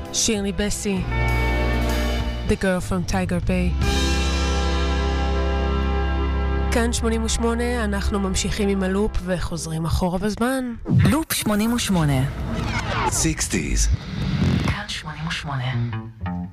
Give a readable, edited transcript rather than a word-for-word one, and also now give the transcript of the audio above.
שירלי בסי, The Girl from Tiger Bay. כאן 88, אנחנו ממשיכים עם הלופ וחוזרים אחורה בזמן. לופ 88 60s. כאן 88